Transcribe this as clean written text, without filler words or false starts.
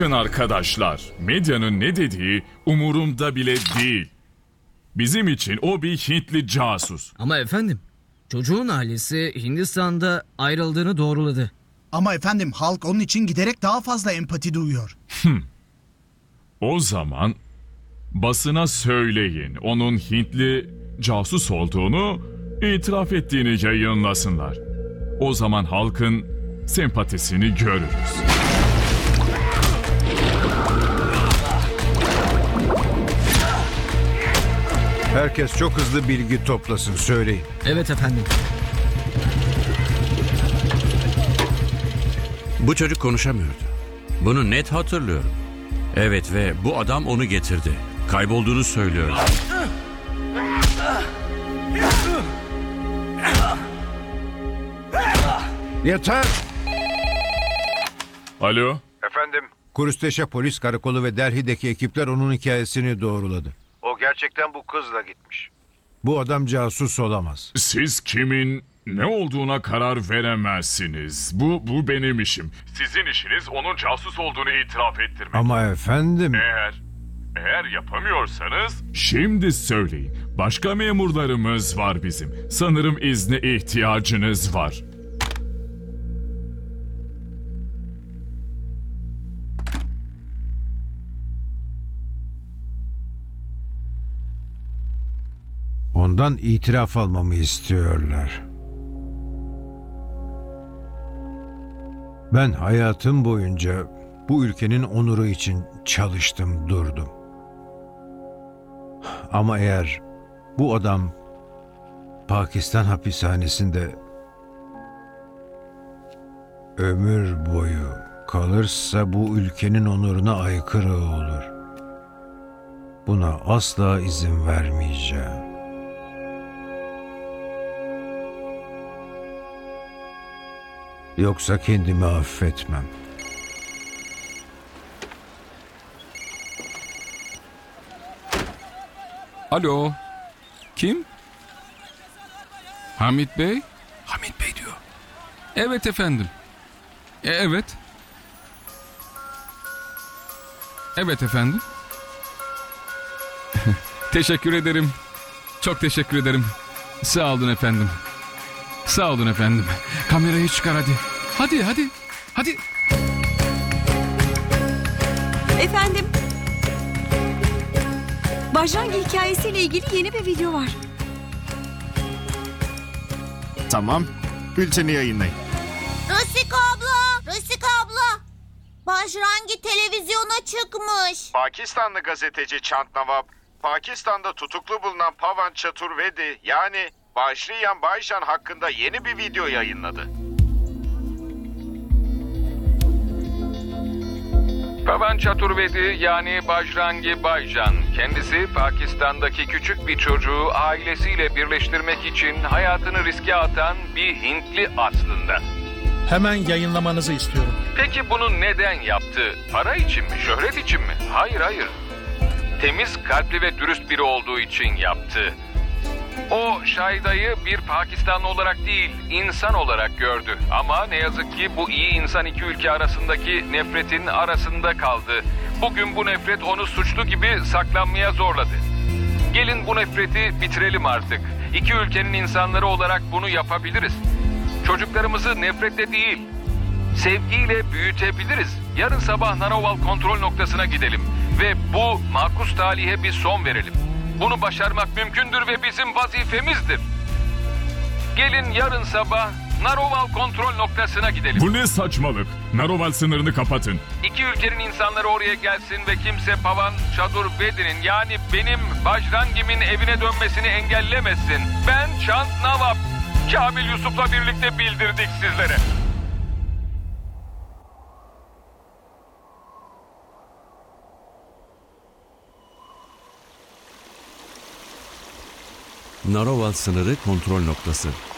Bakın arkadaşlar, medyanın ne dediği umurumda bile değil. Bizim için o bir Hintli casus. Ama efendim, çocuğun ailesi Hindistan'da ayrıldığını doğruladı. Ama efendim halk onun için giderek daha fazla empati duyuyor. O zaman basına söyleyin onun Hintli casus olduğunu, itiraf ettiğini yayınlasınlar. O zaman halkın sempatisini görürüz. Herkes çok hızlı bilgi toplasın, söyleyin. Evet efendim. Bu çocuk konuşamıyordu. Bunu net hatırlıyorum. Evet ve bu adam onu getirdi. Kaybolduğunu söylüyor. Yeter! Alo? Efendim, Kurusteşe Polis Karakolu ve Delhi'deki ekipler onun hikayesini doğruladı. o gerçekten bu kızla gitmiş. Bu adam casus olamaz. Siz kimin ne olduğuna karar veremezsiniz. Bu benim işim. Sizin işiniz onun casus olduğunu itiraf ettirmek. Ama efendim... Eğer yapamıyorsanız şimdi söyleyin. Başka memurlarımız var bizim. Sanırım izne ihtiyacınız var. Ondan itiraf almamı istiyorlar. Ben hayatım boyunca bu ülkenin onuru için çalıştım, durdum. Ama eğer bu adam Pakistan hapishanesinde ömür boyu kalırsa bu ülkenin onuruna aykırı olur. Buna asla izin vermeyeceğim. Yoksa kendimi affetmem. Alo. Kim? Hamit Bey? Hamit Bey diyor. Evet efendim. Evet. Evet efendim. Teşekkür ederim. Çok teşekkür ederim. Sağ olun efendim. Sağ olun efendim. Kamerayı çıkar hadi. Hadi. Efendim, Bajrangi hikayesiyle ilgili yeni bir video var. Tamam. Bülteni yayınlayın. Rısika abla. Bajrangi televizyona çıkmış. Pakistanlı gazeteci Chant Nawab, Pakistan'da tutuklu bulunan Pavan Chaturvedi yani Bajriyan Baijan hakkında yeni bir video yayınladı. Pavan Chaturvedi yani Bajrangi Baijan. Kendisi Pakistan'daki küçük bir çocuğu ailesiyle birleştirmek için hayatını riske atan bir Hintli aslında. Hemen yayınlamanızı istiyorum. Peki bunu neden yaptı? Para için mi? Şöhret için mi? Hayır. Temiz kalpli ve dürüst biri olduğu için yaptı. O Şahida'yı bir Pakistanlı olarak değil, insan olarak gördü. Ama ne yazık ki bu iyi insan iki ülke arasındaki nefretin arasında kaldı. Bugün bu nefret onu suçlu gibi saklanmaya zorladı. Gelin bu nefreti bitirelim artık. İki ülkenin insanları olarak bunu yapabiliriz. Çocuklarımızı nefretle değil, sevgiyle büyütebiliriz. Yarın sabah Naroval kontrol noktasına gidelim ve bu makus talihe bir son verelim. Bunu başarmak mümkündür ve bizim vazifemizdir. Gelin yarın sabah Naroval kontrol noktasına gidelim. Bu ne saçmalık? Naroval sınırını kapatın. İki ülkenin insanları oraya gelsin ve kimse Pavan Chaturvedi'nin yani benim Bajrangi'min evine dönmesini engellemesin. Ben Chant Nawab, Kamil Yusuf'la birlikte bildirdik sizlere. Naroval sınırı kontrol noktası.